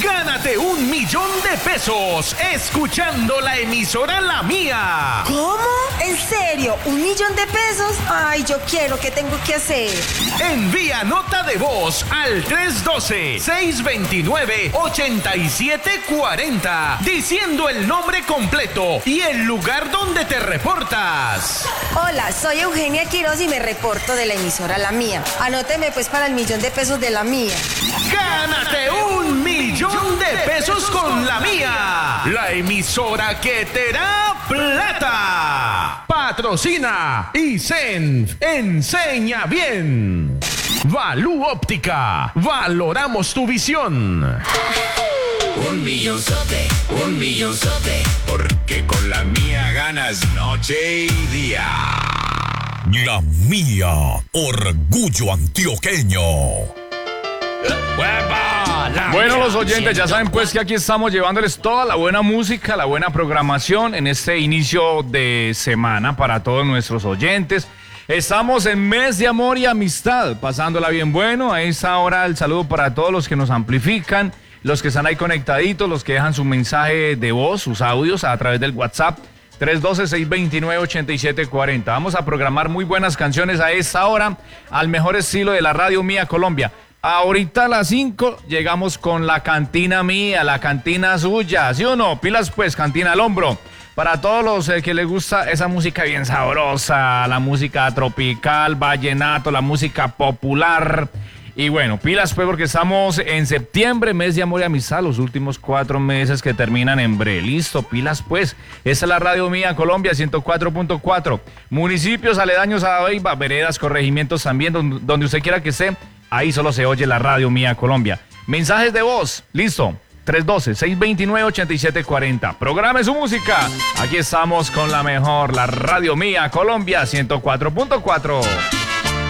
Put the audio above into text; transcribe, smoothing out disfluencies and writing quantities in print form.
Gánate 1.000.000 de pesos escuchando la emisora La Mía. ¿Cómo? ¿En serio? ¿1.000.000 de pesos? Ay, yo quiero. ¿Qué tengo que hacer? Envía nota de voz al 312-629-8740 diciendo el nombre completo y el lugar donde te reportas. Hola, soy Eugenia Quiroz y me reporto de la emisora La Mía. Anóteme pues para el 1.000.000 de pesos de La Mía. ¡Gánate 1.000.000 de pesos con La Mía! La emisora que te da plata. Patrocina ISENF. Enseña bien. Valú Óptica. Valoramos tu visión. 1.000.000, porque con La Mía ganas noche y día. La Mía, orgullo antioqueño. Bueno, los oyentes ya saben pues que aquí estamos llevándoles toda la buena música, la buena programación en este inicio de semana para todos nuestros oyentes. Estamos en mes de amor y amistad, pasándola bien bueno. A esta hora el saludo para todos los que nos amplifican, los que están ahí conectaditos, los que dejan su mensaje de voz, sus audios a través del WhatsApp 312-629-8740. Vamos a programar muy buenas canciones a esta hora, al mejor estilo de la Radio Mía Colombia. Ahorita a las 5 llegamos con la cantina mía, la cantina suya, ¿sí o no? Pilas pues, cantina al hombro. Para todos los que les gusta esa música bien sabrosa, la música tropical, vallenato, la música popular. Y bueno, pilas pues porque estamos en septiembre, mes de amor y amistad, los últimos 4 meses que terminan en bre. Listo, pilas pues. Esta es la Radio Mía Colombia 104.4. Municipios aledaños a Beiba, veredas, corregimientos también, donde usted quiera que esté. Ahí solo se oye la Radio Mía Colombia. Mensajes de voz, listo. 312-629-8740. Programe su música. Aquí estamos con la mejor, la Radio Mía Colombia 104.4.